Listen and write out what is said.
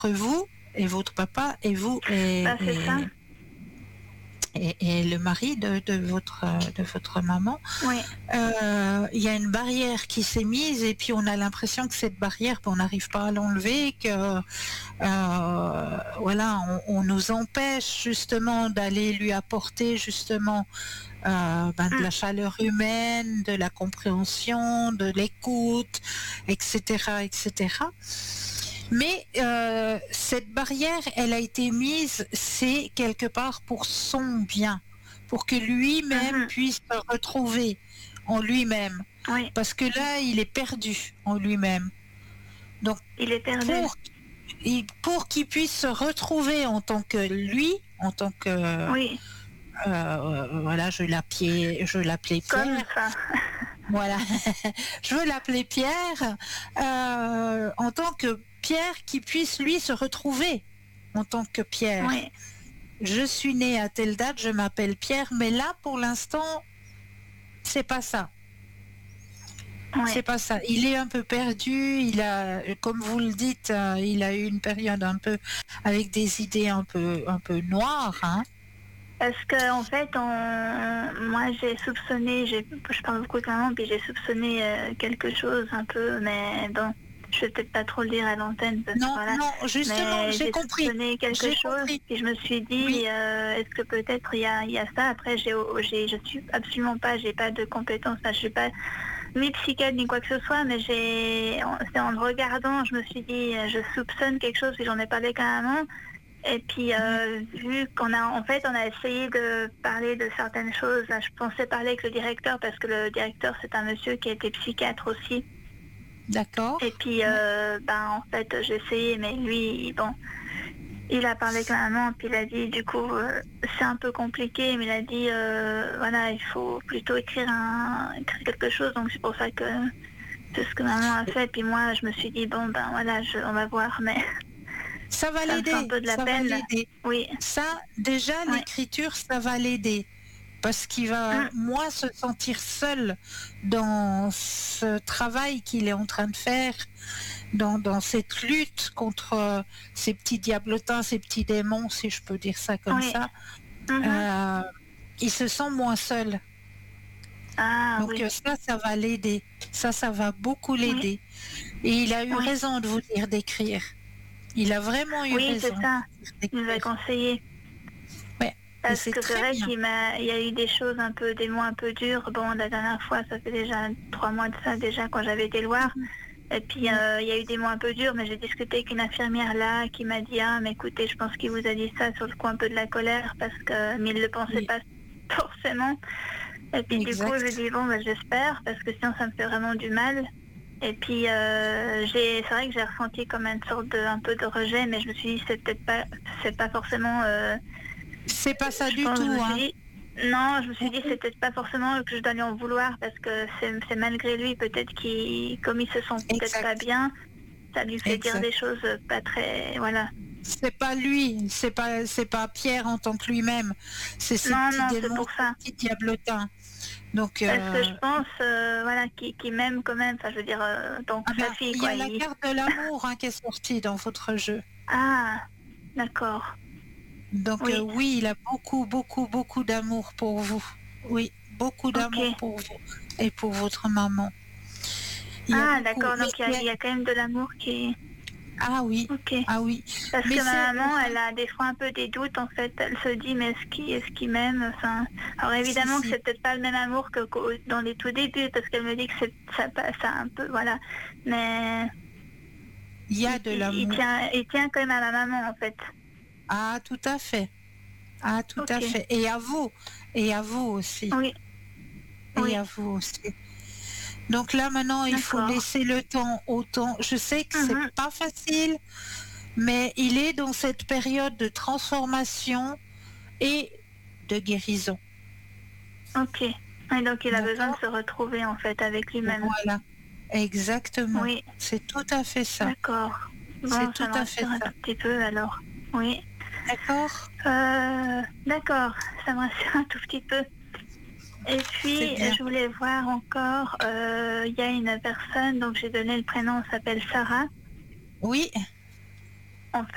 vous et votre papa et vous et, Bah, c'est ça. et le mari de votre maman. Oui. Il y a une barrière qui s'est mise et puis on a l'impression que cette barrière, on n'arrive pas à l'enlever, que voilà, on nous empêche justement d'aller lui apporter justement de la chaleur humaine, de la compréhension, de l'écoute, etc., etc. Mais cette barrière, elle a été mise, c'est quelque part pour son bien, pour que lui-même puisse se retrouver en lui-même. Oui. Parce que là, il est perdu en lui-même. Donc, il est perdu. Pour qu'il puisse se retrouver en tant que lui, en tant que... Oui. Voilà, je l'appelais Pierre. Comme ça. Voilà, je veux l'appeler Pierre, en tant que Pierre qui puisse lui se retrouver en tant que Pierre. Oui. Je suis née à telle date, je m'appelle Pierre, mais là pour l'instant, c'est pas ça. Oui. C'est pas ça. Il est un peu perdu. Il a, comme vous le dites, il a eu une période un peu avec des idées un peu noires. Hein. Parce que en fait, moi j'ai soupçonné, je parle beaucoup de maman, puis j'ai soupçonné quelque chose un peu, mais bon, je vais peut-être pas trop le dire à l'antenne. Non, voilà. non, justement, mais j'ai compris. Soupçonné quelque chose, puis je me suis dit, oui. Est-ce que peut-être il y a ça. Après, je suis absolument pas, j'ai pas de compétences, je suis pas ni psychiatre ni quoi que ce soit, mais c'est en le regardant, je me suis dit, je soupçonne quelque chose, puis j'en ai parlé quand même. Et puis, vu qu'on a essayé de parler de certaines choses, là, je pensais parler avec le directeur, parce que le directeur, c'est un monsieur qui a été psychiatre aussi. D'accord. Et puis, en fait, j'ai essayé, mais lui, bon, il a parlé avec ma maman, puis il a dit, du coup, c'est un peu compliqué, mais il a dit, voilà, il faut plutôt écrire quelque chose, donc c'est pour ça que c'est ce que maman a fait. Puis moi, je me suis dit, bon, voilà, on va voir, mais... Ça va l'aider. Un peu de la peine. Oui. Ça, déjà, l'écriture, ça va l'aider. Parce qu'il va moins se sentir seul dans ce travail qu'il est en train de faire, dans cette lutte contre ces petits diablotins, ces petits démons, si je peux dire ça comme ça. Il se sent moins seul. Donc ça va l'aider. Ça va beaucoup l'aider. Et il a eu raison de vous dire d'écrire. Il a vraiment eu raison. Oui, c'est ça. Il nous a conseillé. Ouais. Parce que c'est vrai qu'il y a eu des choses des mots un peu durs. Bon, la dernière fois, ça fait déjà 3 mois de ça, déjà, quand j'avais été le voir. Et puis, il y a eu des mots un peu durs, mais j'ai discuté avec une infirmière là qui m'a dit, mais écoutez, je pense qu'il vous a dit ça sur le coup un peu de la colère, parce qu'il ne le pensait pas forcément. Et puis, du coup, je lui ai dit, bon, j'espère, parce que sinon, ça me fait vraiment du mal. Et puis, c'est vrai que j'ai ressenti comme une sorte un peu de rejet, mais je me suis dit, c'est pas forcément... c'est pas ça du tout, hein. Non, je me suis dit, c'est peut-être pas forcément que je dois lui en vouloir, parce que c'est malgré lui, peut-être comme il se sent peut-être pas bien, ça lui fait dire des choses pas très... Voilà. C'est pas lui, c'est pas Pierre en tant que lui-même. C'est ces petits démons, ces petits diablotins. Donc, parce que je pense, voilà, qui m'aime quand même, enfin je veux dire, donc sa fille, quoi. Il y a la carte de l'amour qui est sortie dans votre jeu. Ah, d'accord. Donc oui, il a beaucoup, beaucoup, beaucoup d'amour pour vous. Oui, beaucoup d'amour pour vous et pour votre maman. D'accord, donc il y a quand même de l'amour qui... Ah oui, ah oui. Parce que ma maman, elle a des fois un peu des doutes, en fait. Elle se dit, mais est-ce qu'il m'aime, enfin... Alors évidemment que c'est peut-être pas le même amour que dans les tout débuts, parce qu'elle me dit que ça un peu, voilà. Mais... Il y a de l'amour. Il tient quand même à ma maman, en fait. Ah, tout à fait. Ah, tout à fait. Et à vous. Et à vous aussi. Oui. Et à vous aussi. Donc là, maintenant, il faut laisser le temps au temps. Je sais que c'est pas facile, mais il est dans cette période de transformation et de guérison. Ok. Et donc, il a besoin de se retrouver, en fait, avec lui-même. Voilà. Exactement. Oui. C'est tout à fait ça. D'accord. Bon, c'est tout à fait ça. Un tout petit peu, alors. Oui. D'accord. D'accord. Ça me rassure un tout petit peu. Et puis, je voulais voir encore, il y a une personne, donc j'ai donné le prénom, elle s'appelle Sarah. Oui.